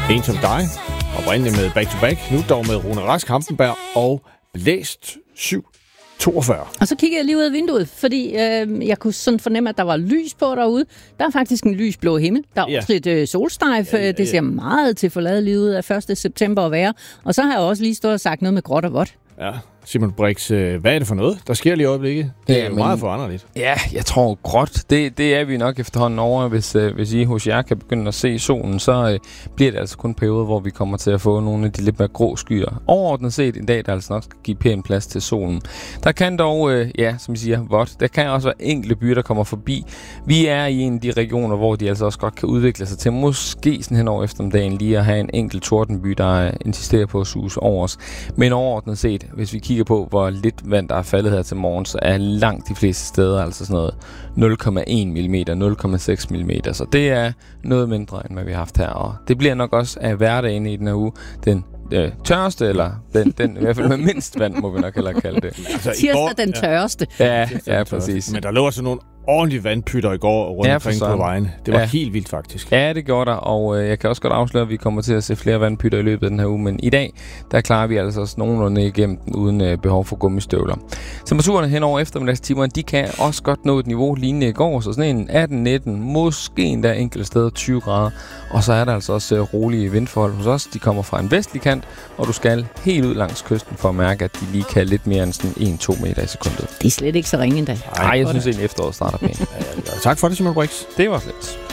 En som dig, oprindeligt med Back to Back, nu dog med Rune Rask Hampenberg og Blæst 742. Og så kiggede jeg lige ud af vinduet, fordi jeg kunne sådan fornemme, at der var lys på derude. Der er faktisk en lysblå himmel. Der er også lidt solstejf. Det ser meget til forladeligt ud af 1. september at være. Og så har jeg også lige stået og sagt noget med gråt og vådt. Ja, Simon Brix, hvad er det for noget, der sker lige i øjeblikket? Det er jo meget foranderligt. Ja, jeg tror gråt, det er vi nok efterhånden over. Hvis I hos jer kan begynde at se solen, så bliver det altså kun en periode, hvor vi kommer til at få nogle af de lidt mere grå skyer. Overordnet set en dag, der altså nok skal give pæn plads til solen. Der kan dog, som I siger, vådt. Der kan også være enkelte byer, der kommer forbi. Vi er i en af de regioner, hvor de altså også godt kan udvikle sig til måske sådan hen over eftermiddagen lige at have en enkelt tordenby, der insisterer på at suse over os. Men overordnet set, hvis vi kigger på, hvor lidt vand der er faldet her til morgen, så er langt de fleste steder altså sådan noget 0,1 mm, 0,6 mm. Så det er noget mindre, end hvad vi har haft her. Og det bliver nok også af hverdagen i den her uge den tørreste, eller den i hvert fald med mindst vand, må vi nok hellere kalde det. Altså, tirsdag den tørreste. Ja, præcis. Men der lå altså nogle ordentlige vandpytter i går rundt omkring på vejen. Det var helt vildt faktisk. Ja, det gjorde der, og jeg kan også godt afsløre, at vi kommer til at se flere vandpytter i løbet af den her uge, men i dag, der klarer vi altså også nogenlunde igennem den, uden behov for gummistøvler. Temperaturerne hen over eftermiddagstimerne, de kan også godt nå et niveau lignende i går, så sådan en 18-19, måske endda enkelte steder 20 grader, og så er der altså også rolige vindforhold hos os. De kommer fra en vestlig kant, og du skal helt ud langs kysten for at mærke, at de lige kan lidt mere end sådan 1-2 meter i sekundet. Det er slet ikke så ringe endda. Nej, jeg synes, at efteråret starter pænt. Tak for det, Simon Brix. Det var slet.